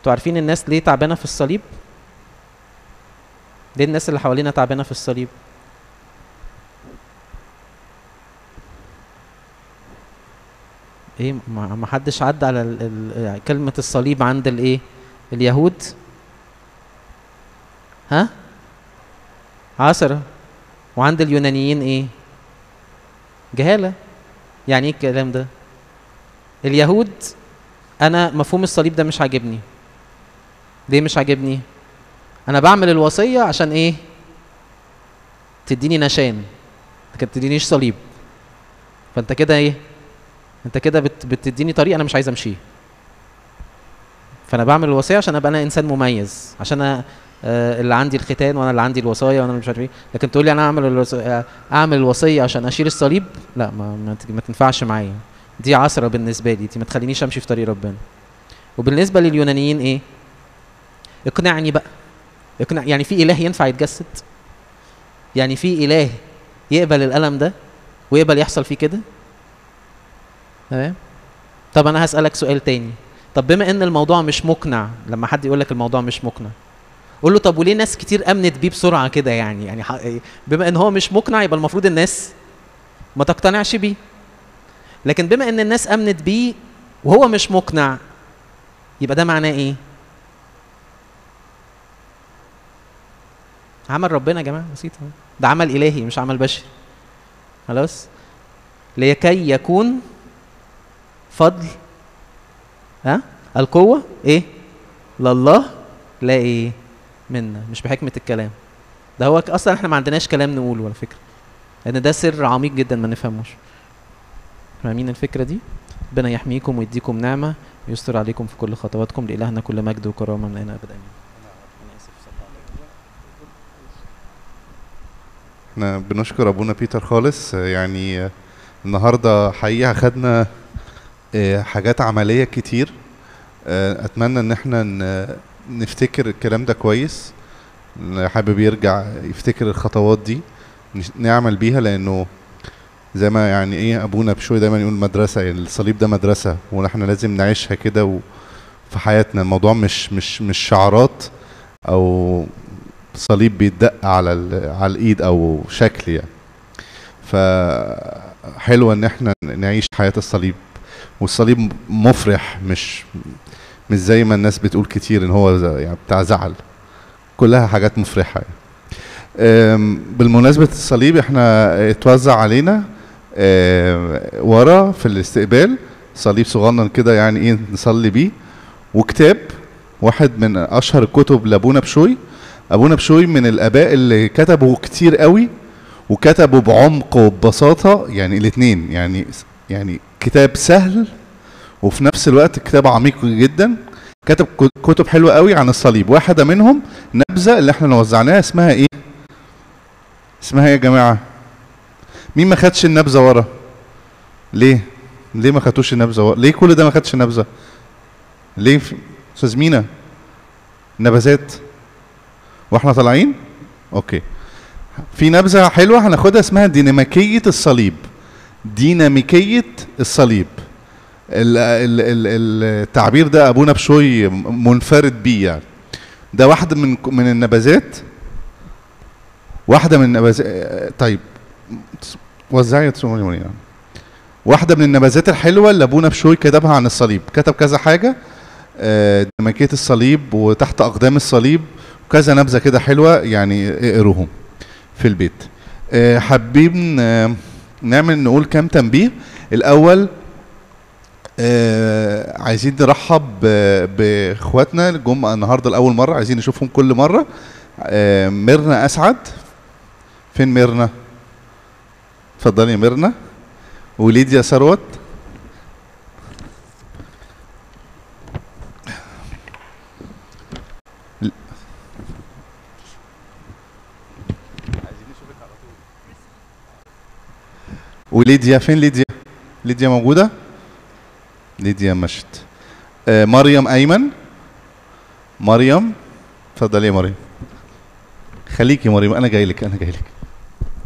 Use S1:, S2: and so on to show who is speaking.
S1: انتوا عارفين الناس ليه تعبانه في الصليب؟ ليه الناس اللي حوالينا تعبانه في الصليب؟ ايه، ما حدش عدى على كلمه الصليب عند الايه؟ اليهود؟ ها؟ عثرة. وعند اليونانيين ايه؟ جهالة. يعني ايه الكلام ده؟ اليهود، انا مفهوم الصليب ده مش عاجبني. ليه مش عاجبني؟ انا بعمل الوصية عشان ايه؟ تديني نشان، لكن تدينيش صليب. فانت كده ايه؟ انت كده بتديني طريق انا مش عايز امشيه. فانا بعمل الوصية عشان ابقى انا انسان مميز، عشان أنا اللي عندي الختان وانا اللي عندي الوصايا وانا مش عارف ايه. لكن تقول لي انا اعمل الوصيه عشان اشيل الصليب، لا، ما تنفعش معايا. دي عثره بالنسبه لي، دي ما تخلينيش امشي في طريق ربنا. وبالنسبه لليونانيين ايه؟ اقنعني بقى، يعني في اله ينفع يتجسد؟ يعني في اله يقبل الالم ده ويقبل يحصل فيه كده؟ تمام. طب انا هسالك سؤال تاني. طب بما ان الموضوع مش مقنع، لما حد يقول لك الموضوع مش مقنع، قول له طب وليه ناس كتير امنت بيه بسرعه كده؟ يعني بما ان هو مش مقنع يبقى المفروض الناس ما تقتنعش بيه. لكن بما ان الناس امنت بيه وهو مش مقنع، يبقى ده معناه ايه؟ عمل ربنا يا جماعه، بسيط. ده عمل الهي مش عمل بشري. خلاص. لكي يكون فضل القوه ايه؟ لله، لا ايه؟ منا، مش بحكمه الكلام. ده هو اصلا احنا ما عندناش كلام نقوله على فكره، لان ده سر عميق جدا ما نفهموش. فاهمين الفكره دي؟ ربنا يحميكم ويديكم نعمه ويستر عليكم في كل خطواتكم. لإلهنا كل مجد وكرامه من هنا ابدا.
S2: احنا بنشكر ابونا بيتر خالص. يعني النهارده حقيقه خدنا حاجات عمليه كتير. اتمنى ان احنا نفتكر الكلام ده كويس. حابب يرجع يفتكر الخطوات دي نعمل بيها، لانه زي ما يعني ايه ابونا بشوي دايما يقول مدرسه، يعني الصليب ده مدرسه ونحن لازم نعيشها كده في حياتنا. الموضوع مش شعارات او صليب بيتدق على الايد او شكل يعني. فحلوه ان احنا نعيش حياه الصليب. والصليب مفرح، مش زي ما الناس بتقول كتير ان هو يعني بتاع زعل. كلها حاجات مفرحه يعني. بالمناسبه الصليب احنا اتوزع علينا ورا في الاستقبال صليب صغنن كده، يعني ايه نصلي بيه، وكتاب واحد من اشهر الكتب لابونا بشوي. ابونا بشوي من الاباء اللي كتبوا كتير قوي وكتبوا بعمق وببساطه، يعني الاثنين، يعني كتاب سهل وفي نفس الوقت كتاب عميق جدا. كتب كتب حلوه قوي عن الصليب. واحده منهم نبذه اللي احنا وزعناها، اسمها ايه؟ اسمها ايه يا جماعه؟ مين ما خدش النبذه ورا؟ ليه ما خدتوش النبذه ورا؟ ليه كل ده ما خدش نبذه؟ ليه استاذ مينا؟ نبذات واحنا طالعين. اوكي، في نبذه حلوه هناخدها اسمها ديناميكيه الصليب. ديناميكيه الصليب. التعبير ده ابونا بشوي منفرد بيه يعني. ده واحده من النبذات. طيب وزعي يعني. واحده من النبذات الحلوه اللي ابونا بشوي كتبها عن الصليب. كتب كذا حاجه، ديناميكيه الصليب وتحت اقدام الصليب، وكذا نبذه كده حلوه، يعني اقروهم في البيت. حابين نقول كام تنبيه. الاول عايزين نرحب باخواتنا الجمعه النهارده لاول مره، عايزين نشوفهم كل مره. ميرنا اسعد. فين ميرنا؟ اتفضلي يا ميرنا. وليديا ثروت. وليديا فين؟ ليديا موجوده؟ ليديا مشت. مريم ايمن. مريم اتفضلي يا مريم. خليكي مريم، انا جاي لك.